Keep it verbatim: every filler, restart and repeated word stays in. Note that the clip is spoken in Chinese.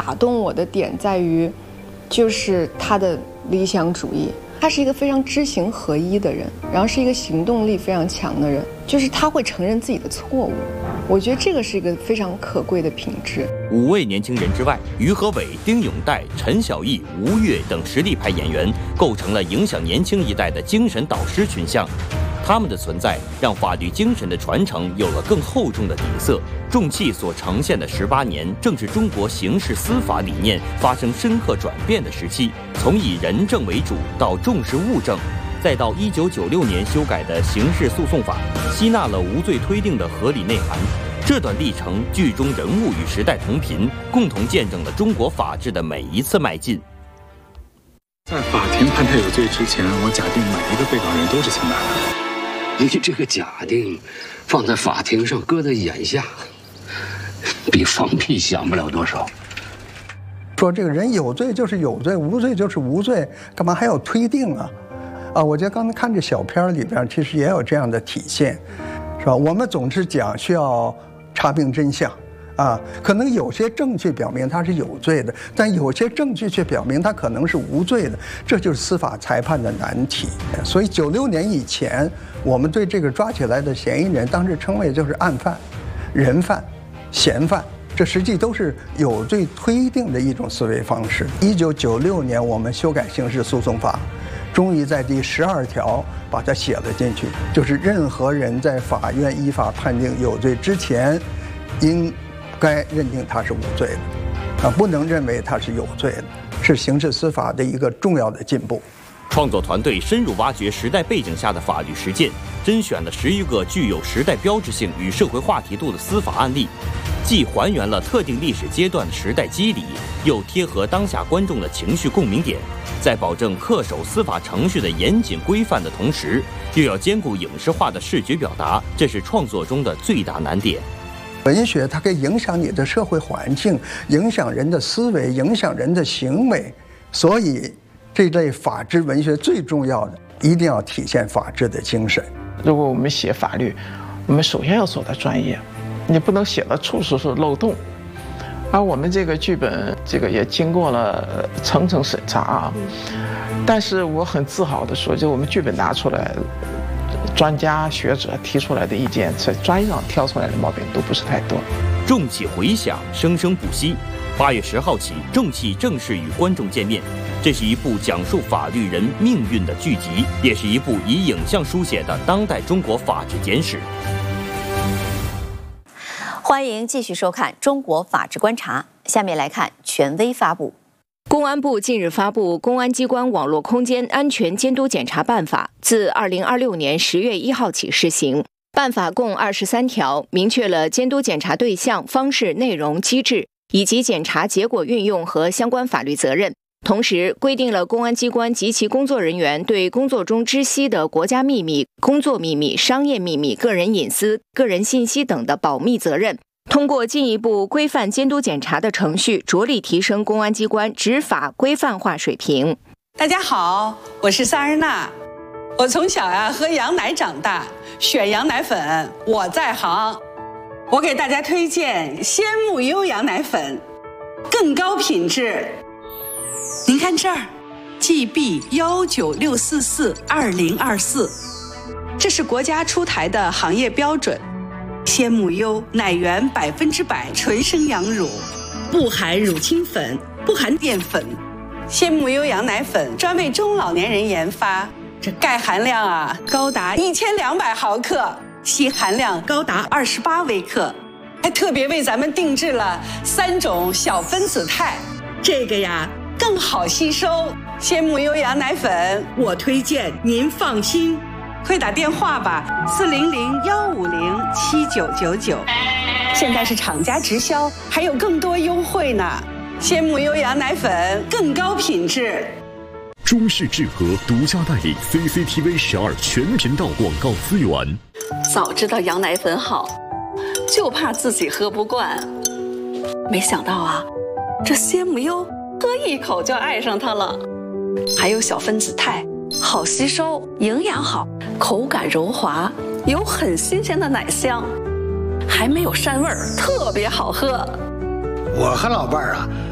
打动我的点在于，就是他的理想主义。他是一个非常知行合一的人，然后是一个行动力非常强的人，就是他会承认自己的错误。我觉得这个是一个非常可贵的品质。 五位年轻人之外，于和伟、丁永岱、陈小艺、吴越等实力派演员构成了影响年轻一代的精神导师群像。他们的存在让法律精神的传承有了更厚重的底色。重器所呈现的十八年，正是中国刑事司法理念发生深刻转变的时期，从以人证为主到重视物证，再到一九九六年修改的刑事诉讼法，吸纳了无罪推定的合理内涵。这段历程，剧中人物与时代同频，共同见证了中国法治的每一次迈进。 在法庭判他有罪之前，我假定每一个被告人都是清白的。 你这个假定，放在法庭上搁在眼下，比放屁响不了多少。 说这个人有罪就是有罪，无罪就是无罪，干嘛还要推定啊？啊，我觉得刚才看这小片里边，其实也有这样的体现，是吧？我们总是讲需要查明真相。啊，可能有些证据表明他是有罪的，但有些证据却表明他可能是无罪的，这就是司法裁判的难题。所以九六年以前，我们对这个抓起来的嫌疑人当时称为就是案犯、人犯、嫌犯，这实际都是有罪推定的一种思维方式。一九九六年，我们修改刑事诉讼法，终于在第十二条把它写了进去，就是任何人在法院依法判定有罪之前，应该认定他是无罪的，啊，不能认为他是有罪的，是刑事司法的一个重要的进步。 创作团队深入挖掘时代背景下的法律实践，甄选了十余个具有时代标志性与社会话题度的司法案例，既还原了特定历史阶段的时代机理，又贴合当下观众的情绪共鸣点，在保证恪守司法程序的严谨规范的同时，又要兼顾影视化的视觉表达，这是创作中的最大难点。 文学它可以影响你的社会环境，影响人的思维，影响人的行为，所以这类法治文学最重要的一定要体现法治的精神。 如果我们写法律，我们首先要做到专业，你不能写的处处是漏洞。而我们这个剧本，这个也经过了层层审查啊。但是我很自豪地说，就我们剧本拿出来，专家学者提出来的意见，在专业上挑出来的毛病都不是太多。 重器回响，生生不息。八月十号起，重器正式与观众见面。这是一部讲述法律人命运的剧集，也是一部以影像书写的当代中国法治简史。 欢迎继续收看《中国法治观察》，下面来看权威发布。 公安部近日发布《公安机关网络空间安全监督检查办法》，自二零二六年十月一号起施行。办法共二十三条，明确了监督检查对象、方式、内容、机制以及检查结果运用和相关法律责任。同时，规定了公安机关及其工作人员对工作中知悉的国家秘密、工作秘密、商业秘密、个人隐私、个人信息等的保密责任。通过进一步规范监督检查的程序，着力提升公安机关执法规范化水平。 大家好，我是萨日娜。我从小呀、啊、喝羊奶长大，选羊奶粉我在行。我给大家推荐鲜木优羊奶粉，更高品质。您看这儿 ，G B 幺九六四四二零二四，这是国家出台的行业标准。鲜木优奶源百分之百纯生羊乳，不含乳清粉，不含淀粉。鲜木优羊奶粉专为中老年人研发，这钙含量啊高达一千两百毫克，硒含量高达二十八微克，还特别为咱们定制了三种小分子肽，这个呀更好吸收。鲜木优羊奶粉，我推荐您放心。快打电话吧，四零零幺五零七九九九。现在是厂家直销，还有更多优惠呢。鲜木优羊奶粉更高品质。 中视智和独家代理 C C T V 十二全频道广告资源。 早知道羊奶粉好，就怕自己喝不惯。没想到啊，这鲜木优喝一口就爱上它了。还有小分子肽，好吸收，营养好，口感柔滑，有很新鲜的奶香，还没有膻味儿，特别好喝。 我和老伴儿啊，